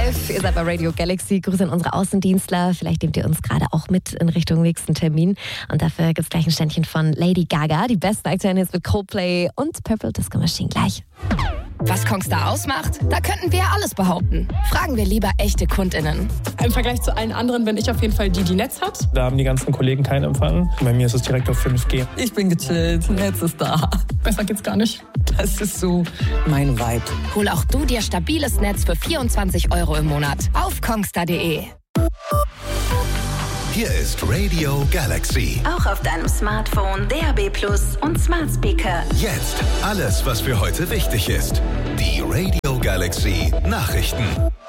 11. Ihr seid bei Radio Galaxy. Grüße an unsere Außendienstler. Vielleicht nehmt ihr uns gerade auch mit in Richtung nächsten Termin. Und dafür gibt es gleich ein Ständchen von Lady Gaga. Die besten aktuellen Hits mit Coldplay und Purple Disco Machine gleich. Was Kongstar ausmacht? Da könnten wir ja alles behaupten. Fragen wir lieber echte KundInnen. Im Vergleich zu allen anderen bin ich auf jeden Fall die Netz hat. Da haben die ganzen Kollegen keinen Empfang. Bei mir ist es direkt auf 5G. Ich bin gechillt, Netz ist da. Besser geht's gar nicht. Das ist so mein Vibe. Hol auch du dir stabiles Netz für 24 € im Monat auf kongstar.de. Hier ist Radio Galaxy. Auch auf deinem Smartphone, DAB+ und Smart Speaker. Jetzt alles, was für heute wichtig ist. Die Radio Galaxy Nachrichten.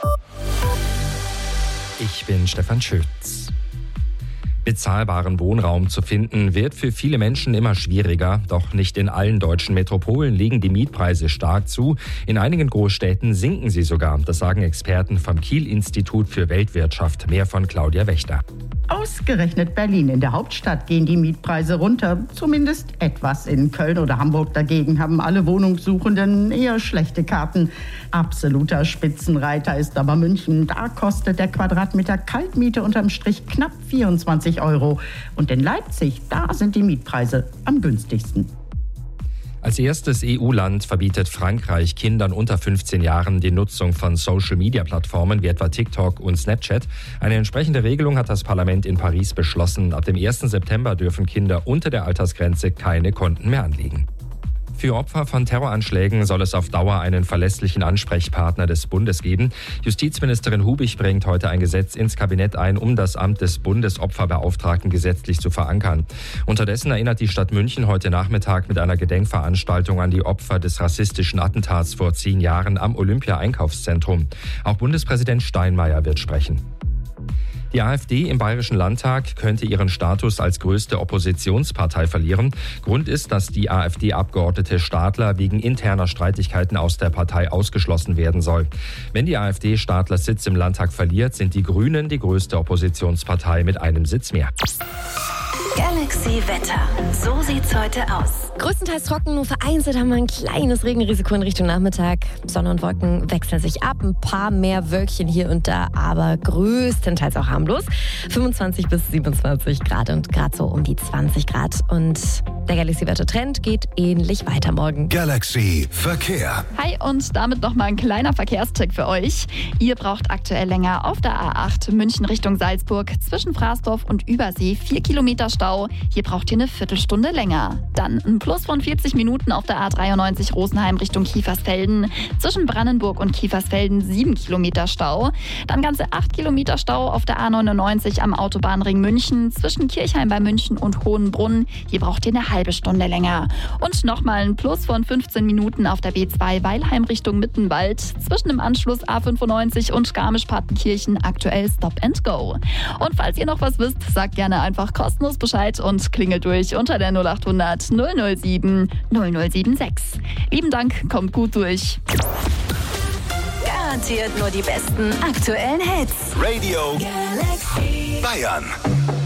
Ich bin Stefan Schütz. Bezahlbaren Wohnraum zu finden, wird für viele Menschen immer schwieriger. Doch nicht in allen deutschen Metropolen legen die Mietpreise stark zu. In einigen Großstädten sinken sie sogar. Das sagen Experten vom Kiel-Institut für Weltwirtschaft. Mehr von Claudia Wächter. Ausgerechnet Berlin, in der Hauptstadt, gehen die Mietpreise runter. Zumindest etwas. In Köln oder Hamburg dagegen haben alle Wohnungssuchenden eher schlechte Karten. Absoluter Spitzenreiter ist aber München. Da kostet der Quadratmeter Kaltmiete unterm Strich knapp 24 €. Und in Leipzig, da sind die Mietpreise am günstigsten. Als erstes EU-Land verbietet Frankreich Kindern unter 15 Jahren die Nutzung von Social-Media-Plattformen wie etwa TikTok und Snapchat. Eine entsprechende Regelung hat das Parlament in Paris beschlossen. Ab dem 1. September dürfen Kinder unter der Altersgrenze keine Konten mehr anlegen. Für Opfer von Terroranschlägen soll es auf Dauer einen verlässlichen Ansprechpartner des Bundes geben. Justizministerin Hubig bringt heute ein Gesetz ins Kabinett ein, um das Amt des Bundesopferbeauftragten gesetzlich zu verankern. Unterdessen erinnert die Stadt München heute Nachmittag mit einer Gedenkveranstaltung an die Opfer des rassistischen Attentats vor 10 Jahren am Olympia-Einkaufszentrum. Auch Bundespräsident Steinmeier wird sprechen. Die AfD im Bayerischen Landtag könnte ihren Status als größte Oppositionspartei verlieren. Grund ist, dass die AfD-Abgeordnete Stadler wegen interner Streitigkeiten aus der Partei ausgeschlossen werden soll. Wenn die AfD Stadlers Sitz im Landtag verliert, sind die Grünen die größte Oppositionspartei mit einem Sitz mehr. Galaxy Wetter. So sieht's heute aus. Größtenteils trocken, nur vereinzelt haben wir ein kleines Regenrisiko in Richtung Nachmittag. Sonne und Wolken wechseln sich ab, ein paar mehr Wölkchen hier und da, aber größtenteils auch harmlos. 25 bis 27 Grad und gerade so um die 20 Grad. Und der Galaxy-Wetter-Trend geht ähnlich weiter morgen. Galaxy Verkehr. Hi und damit nochmal ein kleiner Verkehrstick für euch. Ihr braucht aktuell länger auf der A8 München Richtung Salzburg zwischen Fraßdorf und Übersee 4 Kilometer Stau. Hier braucht ihr eine Viertelstunde länger. Dann ein Plus von 40 Minuten auf der A93 Rosenheim Richtung Kiefersfelden. Zwischen Brandenburg und Kiefersfelden 7 Kilometer Stau. Dann ganze 8 Kilometer Stau auf der A99 am Autobahnring München zwischen Kirchheim bei München und Hohenbrunn. Hier braucht ihr eine halbe Stunde länger. Und nochmal ein Plus von 15 Minuten auf der B2 Weilheim Richtung Mittenwald. Zwischen dem Anschluss A95 und Garmisch-Partenkirchen aktuell Stop and Go. Und falls ihr noch was wisst, sagt gerne einfach kostenlos Bescheid und klingelt durch unter der 0800 007 0076. Lieben Dank, kommt gut durch. Garantiert nur die besten aktuellen Hits. Radio Galaxy Bayern.